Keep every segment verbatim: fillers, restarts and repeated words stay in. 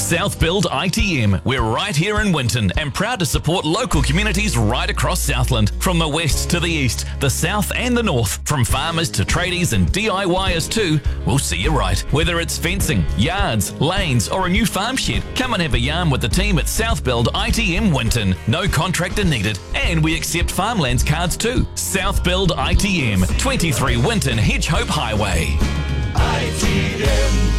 South Build I T M. We're right here in Winton and proud to support local communities right across Southland. From the west to the east, the south and the north, from farmers to tradies and D I Y ers too, we'll see you right. Whether it's fencing, yards, lanes or a new farm shed, come and have a yarn with the team at South Build I T M Winton. No contractor needed, and we accept farmlands cards too. South Build I T M, twenty-three Winton Hedgehope Highway. I T M.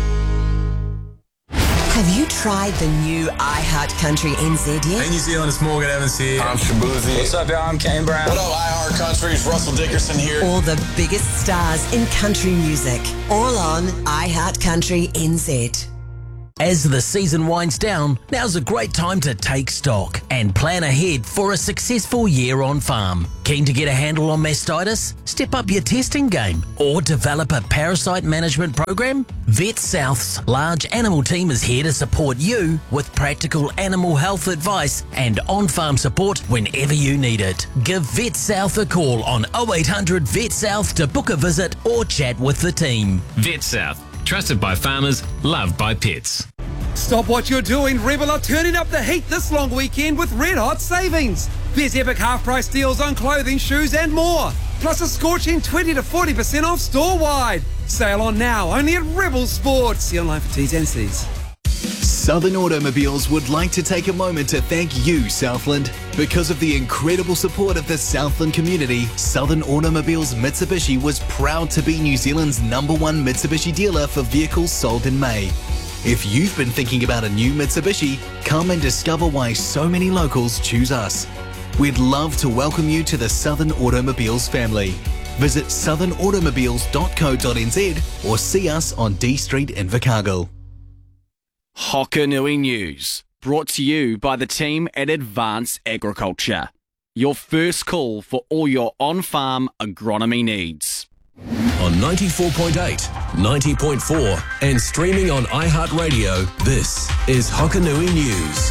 Have you tried the new iHeart Country N Z yet? Hey New Zealand, it's Morgan Evans here. I'm Shabuzi. What's up, y'all? I'm Kane Brown. What up, iHeart Country? It's Russell Dickerson here. All the biggest stars in country music, all on iHeart Country N Z. As the season winds down, now's a great time to take stock and plan ahead for a successful year on farm. Keen to get a handle on mastitis? Step up your testing game or develop a parasite management program? Vet South's large animal team is here to support you with practical animal health advice and on-farm support whenever you need it. Give Vet South a call on oh eight hundred Vet South to book a visit or chat with the team. Vet South. Trusted by farmers, loved by pets. Stop what you're doing. Rebel are turning up the heat this long weekend with red hot savings. There's epic half price deals on clothing, shoes and more. Plus a scorching twenty to forty percent off store-wide. Sale on now, only at Rebel Sports. See online for T's and C's. Southern Automobiles would like to take a moment to thank you, Southland. Because of the incredible support of the Southland community, Southern Automobiles Mitsubishi was proud to be New Zealand's number one Mitsubishi dealer for vehicles sold in May. If you've been thinking about a new Mitsubishi, come and discover why so many locals choose us. We'd love to welcome you to the Southern Automobiles family. Visit southern automobiles dot co dot n z or see us on D Street in Invercargill. Hokanui News, brought to you by the team at Advance Agriculture. Your first call for all your on-farm agronomy needs. On ninety-four point eight, ninety point four and streaming on iHeartRadio, this is Hokanui News.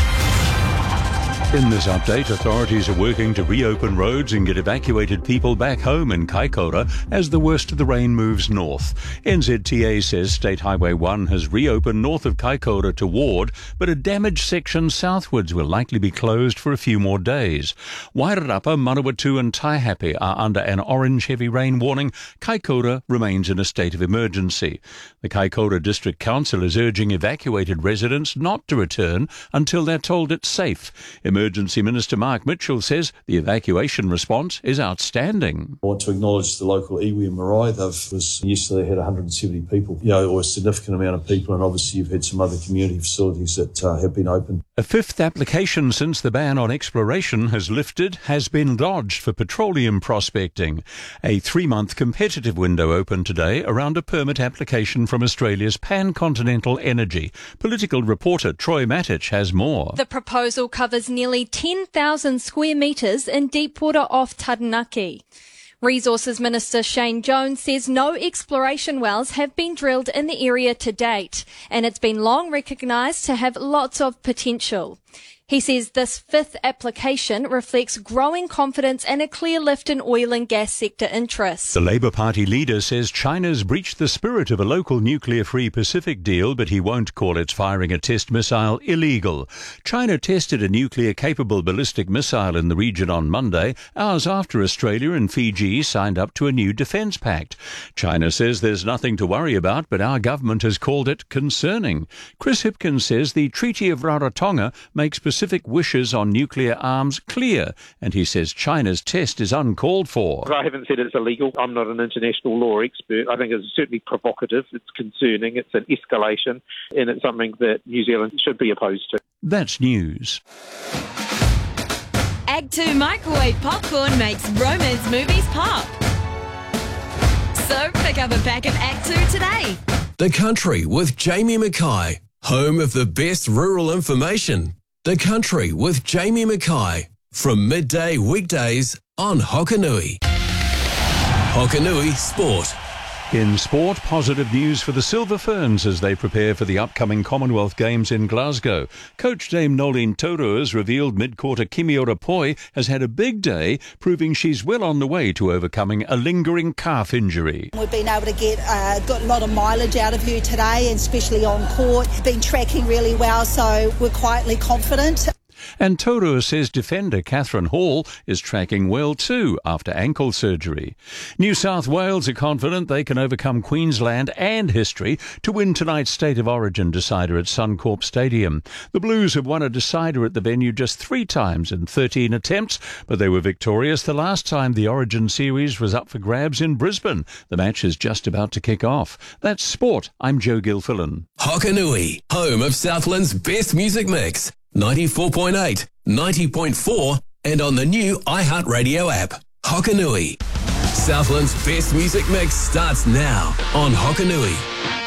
In this update, authorities are working to reopen roads and get evacuated people back home in Kaikoura as the worst of the rain moves north. N Z T A says State Highway one has reopened north of Kaikoura to Ward, but a damaged section southwards will likely be closed for a few more days. Wairarapa, Manawatu and Taihape are under an orange heavy rain warning. Kaikoura remains in a state of emergency. The Kaikoura District Council is urging evacuated residents not to return until they're told it's safe. Emergency Minister Mark Mitchell says the evacuation response is outstanding. I want to acknowledge the local iwi and marae. They've was yesterday had one hundred seventy people, you know, or a significant amount of people, and obviously you've had some other community facilities that uh, have been open. A fifth application since the ban on exploration has lifted has been lodged for petroleum prospecting. A three-month competitive window opened today around a permit application from Australia's Pan-Continental Energy. Political reporter Troy Matic has more. The proposal covers nearly ten thousand square metres in deep water off Taranaki. Resources Minister Shane Jones says no exploration wells have been drilled in the area to date, and it's been long recognised to have lots of potential. He says this fifth application reflects growing confidence and a clear lift in oil and gas sector interests. The Labour Party leader says China's breached the spirit of a local nuclear-free Pacific deal, but he won't call its firing a test missile illegal. China tested a nuclear-capable ballistic missile in the region on Monday, hours after Australia and Fiji signed up to a new defence pact. China says there's nothing to worry about, but our government has called it concerning. Chris Hipkins says the Treaty of Rarotonga makes Pacific wishes on nuclear arms clear, and he says China's test is uncalled for. I haven't said it's illegal. I'm not an international law expert. I think it's certainly provocative, it's concerning, it's an escalation, and it's something that New Zealand should be opposed to. That's news. Ag two microwave popcorn makes romance movies pop. So pick up a pack of Ag two today. The Country with Jamie Mackay, home of the best rural information. The Country with Jamie Mackay, from midday weekdays on Hokanui. Hokanui Sport. In sport, positive news for the Silver Ferns as they prepare for the upcoming Commonwealth Games in Glasgow. Coach Dame Nolene Toro has revealed mid-quarter Kimiora Poi has had a big day, proving she's well on the way to overcoming a lingering calf injury. We've been able to get uh, got a lot of mileage out of her today, and especially on court. Been tracking really well, so we're quietly confident. And Toro says defender Catherine Hall is tracking well too after ankle surgery. New South Wales are confident they can overcome Queensland and history to win tonight's State of Origin decider at Suncorp Stadium. The Blues have won a decider at the venue just three times in thirteen attempts, but they were victorious the last time the Origin series was up for grabs in Brisbane. The match is just about to kick off. That's sport. I'm Joe Gilfillan. Hokanui, home of Southland's best music mix. ninety-four point eight, ninety point four, and on the new iHeartRadio app. Hokanui. Southland's best music mix starts now on Hokanui.